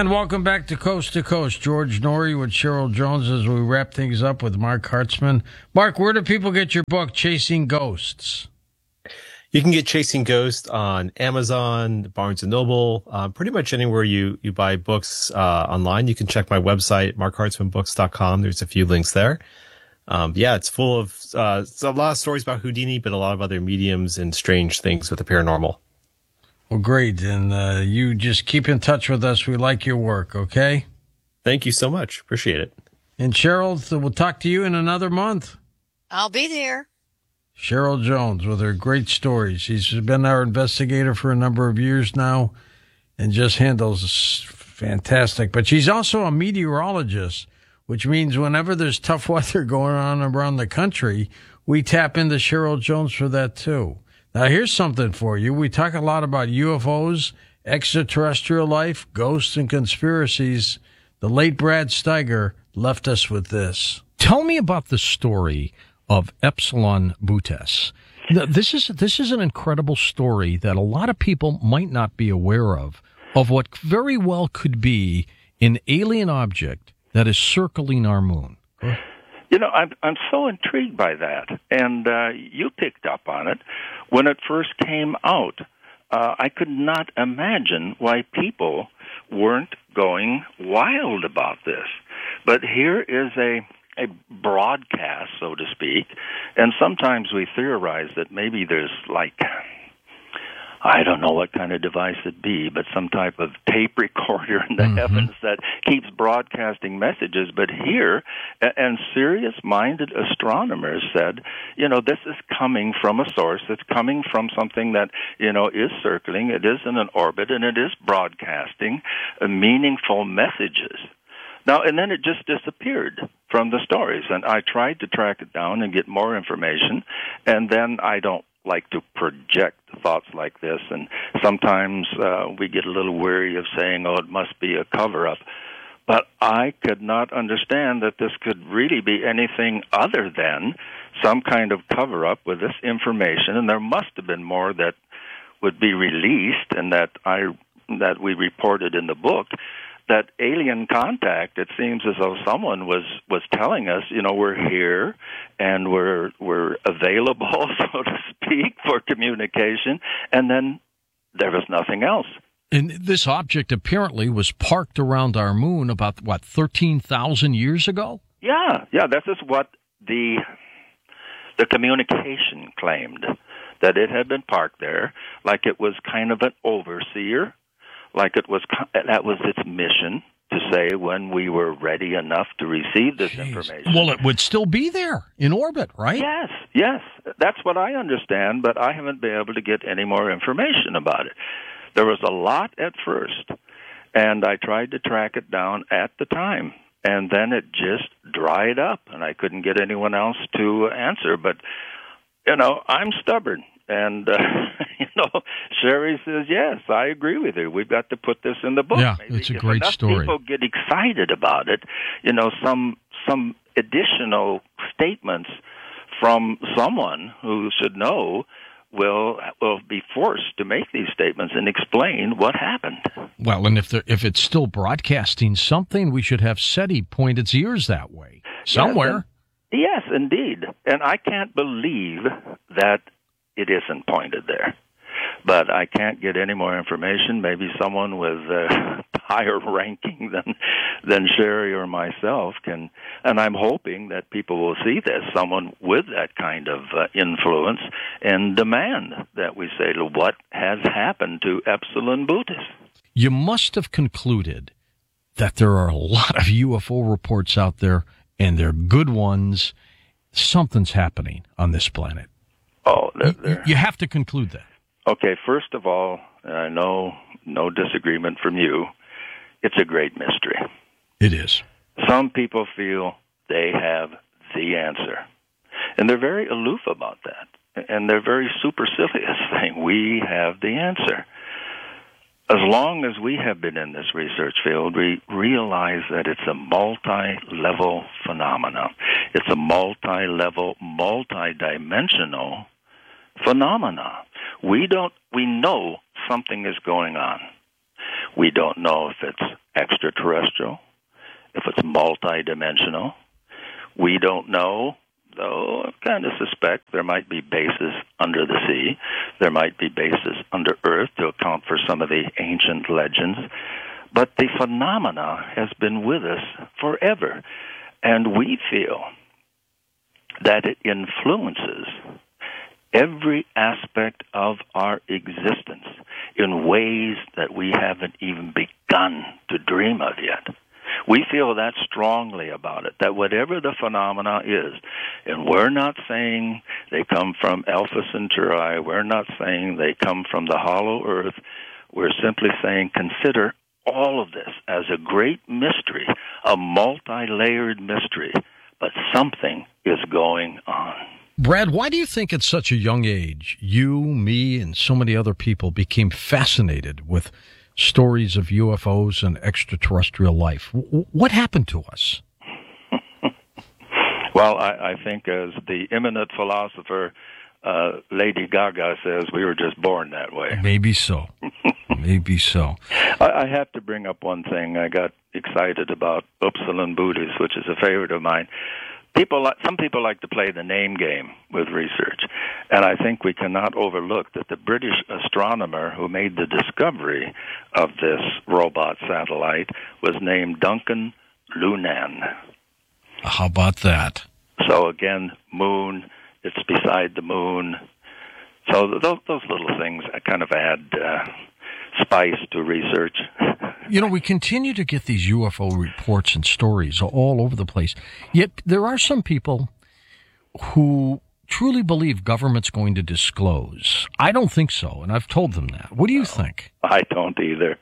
And welcome back to Coast. George Norrie with Cheryl Jones as we wrap things up with Mark Hartzman. Mark, where do people get your book, Chasing Ghosts? You can get Chasing Ghosts on Amazon, Barnes & Noble, pretty much anywhere you buy books online. You can check my website, markhartzmanbooks.com. There's a few links there. It's full of it's a lot of stories about Houdini, but a lot of other mediums and strange things with the paranormal. Well, great. And you just keep in touch with us. We like your work, okay? Thank you so much. Appreciate it. And Cheryl, we'll talk to you in another month. I'll be there. Cheryl Jones with her great stories. She's been our investigator for a number of years now and just handles fantastic. But she's also a meteorologist, which means whenever there's tough weather going on around the country, we tap into Cheryl Jones for that too. Now, here's something for you. We talk a lot about UFOs, extraterrestrial life, ghosts, and conspiracies. The late Brad Steiger left us with this. Tell me about the story of Epsilon Butes. This is an incredible story that a lot of people might not be aware of what very well could be an alien object that is circling our moon. You know, I'm so intrigued by that, and you picked up on it. When it first came out, I could not imagine why people weren't going wild about this. But here is a broadcast, so to speak, and sometimes we theorize that maybe there's I don't know what kind of device it'd be, but some type of tape recorder in the heavens that keeps broadcasting messages. But here, and serious-minded astronomers said, this is coming from a source. It's coming from something that, is circling. It is in an orbit, and it is broadcasting meaningful messages. Now, and then it just disappeared from the stories, and I tried to track it down and get more information, and then I don't like to project thoughts like this, and sometimes we get a little weary of saying, it must be a cover-up. But I could not understand that this could really be anything other than some kind of cover-up with this information, and there must have been more that would be released and that we reported in the book. That alien contact, it seems as though someone was telling us, we're here and we're available, so to speak, for communication, and then there was nothing else. And this object apparently was parked around our moon about, 13,000 years ago? Yeah, this is what the communication claimed, that it had been parked there, like it was kind of an overseer, like that was its mission, to say when we were ready enough to receive this information. Well, it would still be there in orbit, right? Yes. That's what I understand, but I haven't been able to get any more information about it. There was a lot at first, and I tried to track it down at the time, and then it just dried up, and I couldn't get anyone else to answer. But, I'm stubborn. And, Sherry says, yes, I agree with her. We've got to put this in the book. Yeah, Maybe it's a great enough story. People get excited about it. Some additional statements from someone who should know will be forced to make these statements and explain what happened. Well, and if it's still broadcasting something, we should have SETI point its ears that way somewhere. Yes, indeed. And I can't believe that it isn't pointed there. But I can't get any more information. Maybe someone with higher ranking than Sherry or myself can. And I'm hoping that people will see this, someone with that kind of influence, and demand that we say, what has happened to Epsilon Butes? You must have concluded that there are a lot of UFO reports out there, and they're good ones. Something's happening on this planet. Oh, you have to conclude that. Okay, first of all, I know no disagreement from you, it's a great mystery. It is. Some people feel they have the answer, and they're very aloof about that, and they're very supercilious, saying, we have the answer. As long as we have been in this research field, we realize that it's a multi-level phenomena. It's a multi-level, multi-dimensional phenomena. We know something is going on. We don't know if it's extraterrestrial, if it's multidimensional. We don't know, though I kind of suspect there might be bases under the sea. There might be bases under Earth to account for some of the ancient legends. But the phenomena has been with us forever, and we feel that it influences every aspect of our existence in ways that we haven't even begun to dream of yet. We feel that strongly about it, that whatever the phenomena is, and we're not saying they come from Alpha Centauri, we're not saying they come from the hollow earth, we're simply saying consider all of this as a great mystery, a multi-layered mystery, but something is going on. Brad, why do you think at such a young age, you, me, and so many other people became fascinated with stories of UFOs and extraterrestrial life? What happened to us? Well, I think as the eminent philosopher Lady Gaga says, we were just born that way. Maybe so. Maybe so. I have to bring up one thing. I got excited about Upsilon Bootis, which is a favorite of mine. Some people like to play the name game with research, and I think we cannot overlook that the British astronomer who made the discovery of this robot satellite was named Duncan Lunan. How about that? So again, moon, it's beside the moon. So those little things kind of add spice to research. You know, we continue to get these UFO reports and stories all over the place. Yet there are some people who truly believe government's going to disclose. I don't think so, and I've told them that. What do you think? I don't either.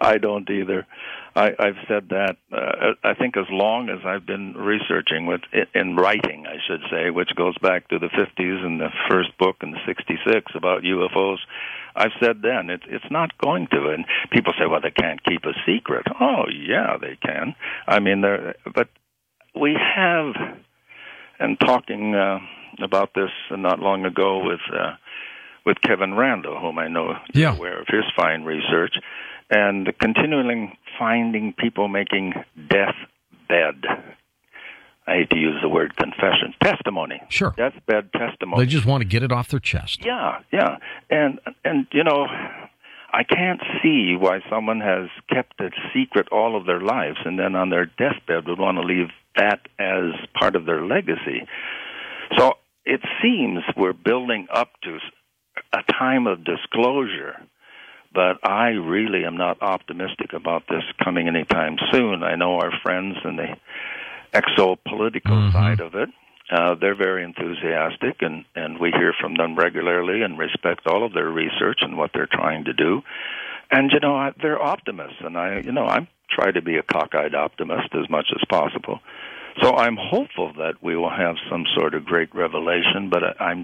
I've said that, I think as long as I've been researching, in writing, I should say, which goes back to the 50s and the first book in 66 about UFOs, I've said then, it's not going to. And people say, well, they can't keep a secret. Oh, yeah, they can. I mean, but we have, and talking about this not long ago with Kevin Randall, whom I know you're aware of his fine research, and continually finding people making deathbed, I hate to use the word confession, testimony. Sure. Deathbed testimony. They just want to get it off their chest. Yeah. And you know, I can't see why someone has kept a secret all of their lives and then on their deathbed would want to leave that as part of their legacy. So it seems we're building up to a time of disclosure, but I really am not optimistic about this coming anytime soon. I know our friends in the exopolitical side of it, they're very enthusiastic, and we hear from them regularly and respect all of their research and what they're trying to do. And, you know, they're optimists, and I try to be a cockeyed optimist as much as possible. So I'm hopeful that we will have some sort of great revelation, but I'm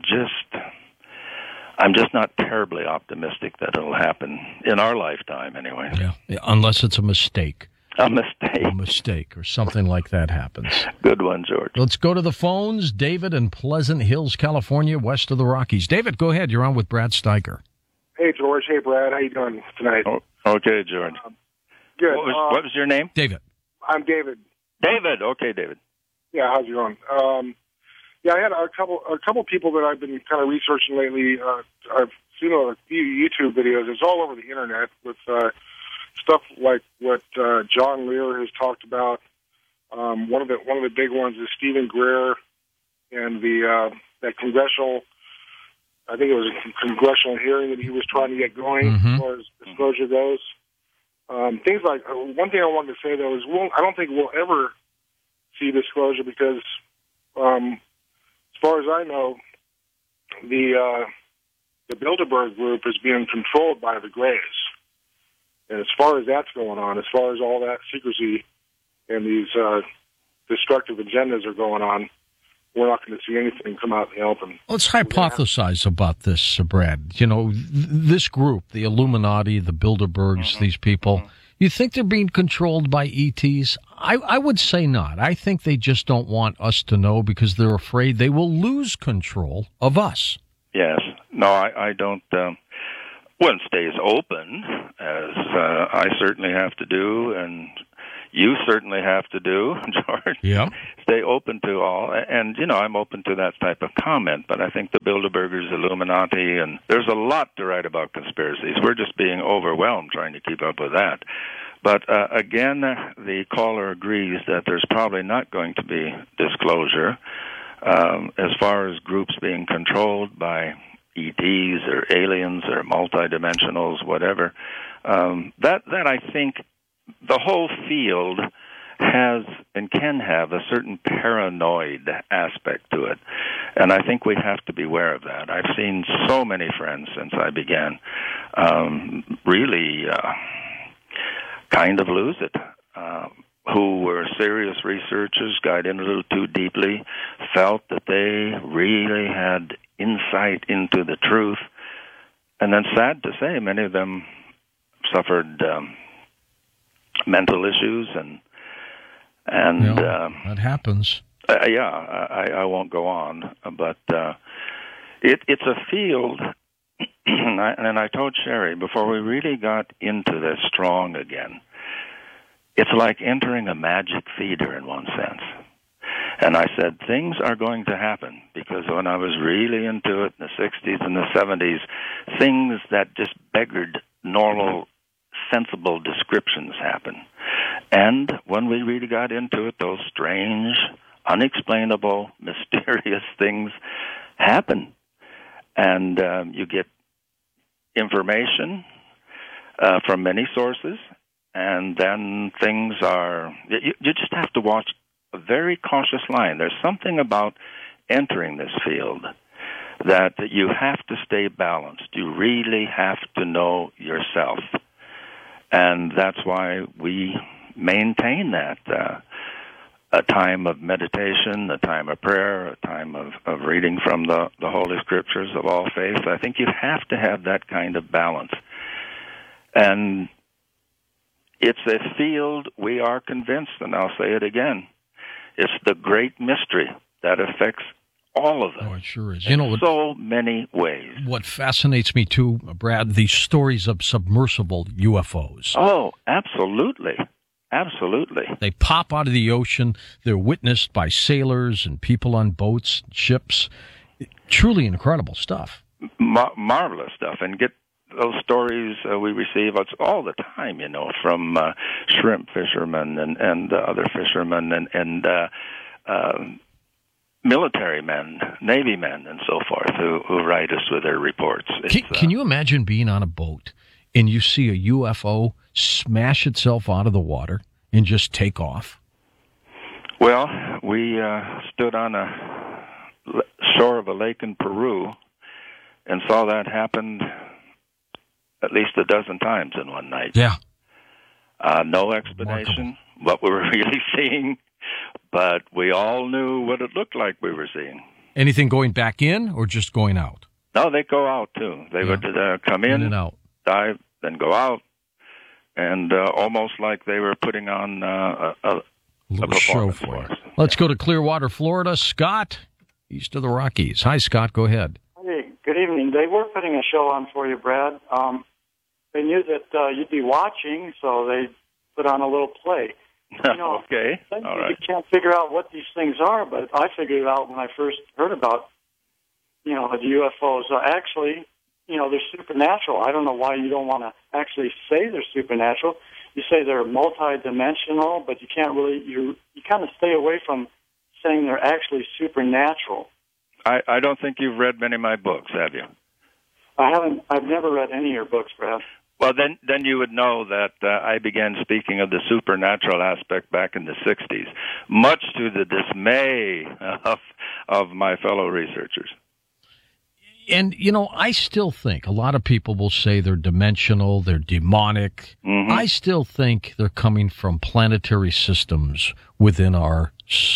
just not terribly optimistic that it'll happen in our lifetime, anyway. Yeah, unless it's a mistake. A mistake. A mistake or something like that happens. Good one, George. Let's go to the phones. David in Pleasant Hills, California, west of the Rockies. David, go ahead. You're on with Brad Steiger. Hey, George. Hey, Brad. How you doing tonight? Oh, okay, George. Good. What was your name? David. I'm David. David. Okay, David. Yeah, how's it going? I had a couple people that I've been kind of researching lately. I've seen a few YouTube videos. It's all over the internet with stuff like what John Lear has talked about. One of the big ones is Stephen Greer and that congressional. I think it was a congressional hearing that he was trying to get going as far as disclosure goes. Things like one thing I wanted to say though is I don't think we'll ever see disclosure because, as far as I know, the Bilderberg group is being controlled by the Greys. And as far as that's going on, as far as all that secrecy and these destructive agendas are going on, we're not going to see anything come out in the open. Let's hypothesize about this, Brad. You know, this group, the Illuminati, the Bilderbergs, these people, you think they're being controlled by ETs? I would say not. I think they just don't want us to know because they're afraid they will lose control of us. Yes. No, I don't. one stays open, as I certainly have to do, and you certainly have to do, George. Yeah. Stay open to all. And, I'm open to that type of comment, but I think the Bilderbergers, Illuminati, and there's a lot to write about conspiracies. We're just being overwhelmed trying to keep up with that. But, again, the caller agrees that there's probably not going to be disclosure as far as groups being controlled by ETs or aliens or multidimensionals, whatever. That I think the whole field has and can have a certain paranoid aspect to it. And I think we have to be aware of that. I've seen so many friends since I began really kind of lose it, who were serious researchers, got in a little too deeply, felt that they really had insight into the truth. And then, sad to say, many of them suffered mental issues, and that happens. I won't go on, but it's a field, and I told Sherry before we really got into this strong again, it's like entering a magic theater in one sense. And I said, things are going to happen, because when I was really into it in the 60s and the 70s, things that just beggared normal, sensible descriptions happen. And when we really got into it, those strange, unexplainable, mysterious things happen. And you get information from many sources, and then things are... You just have to watch a very cautious line. There's something about entering this field that you have to stay balanced. You really have to know yourself. And that's why we maintain that. A time of meditation, a time of prayer, a time of reading from the Holy Scriptures of all faiths. I think you have to have that kind of balance. And it's a field, we are convinced, and I'll say it again, it's the great mystery that affects all of us. Oh, it sure is. In so many ways. What fascinates me, too, Brad, these stories of submersible UFOs. Oh, absolutely. Absolutely. They pop out of the ocean. They're witnessed by sailors and people on boats, ships. Truly incredible stuff. Marvelous stuff. And get those stories we receive all the time, from shrimp fishermen and other fishermen and military men, Navy men, and so forth who write us with their reports. Can you imagine being on a boat and you see a UFO smash itself out of the water and just take off? Well, we stood on a shore of a lake in Peru and saw that happen at least a dozen times in one night. Yeah. No explanation what we were really seeing, but we all knew what it looked like we were seeing. Anything going back in or just going out? No, they go out, too. They would come in and out, dive, then go out, and almost like they were putting on a little show for us. Let's go to Clearwater, Florida. Scott, east of the Rockies. Hi, Scott. Go ahead. Hey, good evening. They were putting a show on for you, Brad. They knew that you'd be watching, so they put on a little play. Okay. All right. You can't figure out what these things are, but I figured it out when I first heard about, the UFOs. Actually, they're supernatural. I don't know why you don't want to actually say they're supernatural. You say they're multidimensional, but you can't really, you kind of stay away from saying they're actually supernatural. I don't think you've read many of my books, have you? I haven't. I've never read any of your books, Brad. Well, then you would know that I began speaking of the supernatural aspect back in the 60s, much to the dismay of my fellow researchers. And, I still think a lot of people will say they're dimensional, they're demonic. Mm-hmm. I still think they're coming from planetary systems within our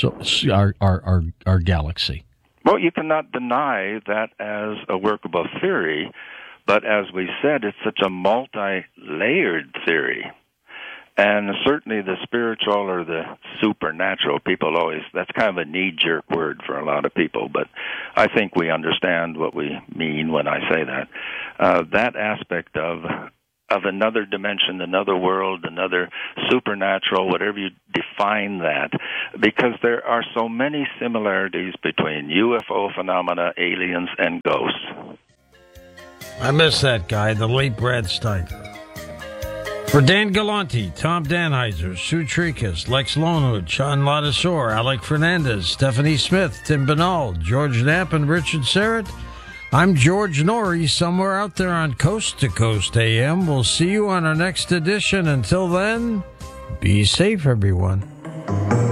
galaxy. Well, you cannot deny that as a workable theory, but as we said, it's such a multi-layered theory. And certainly the spiritual or the supernatural, people always, that's kind of a knee-jerk word for a lot of people, but I think we understand what we mean when I say that. That aspect of another dimension, another world, another supernatural, whatever you define that, because there are so many similarities between UFO phenomena, aliens, and ghosts. I miss that guy, the late Brad Steiger. For Dan Galanti, Tom Danheiser, Sue Trikas, Lex Lonewood, Sean Ladisor, Alec Fernandez, Stephanie Smith, Tim Banal, George Knapp, and Richard Serrett, I'm George Norrie, somewhere out there on Coast to Coast AM. We'll see you on our next edition. Until then, be safe, everyone.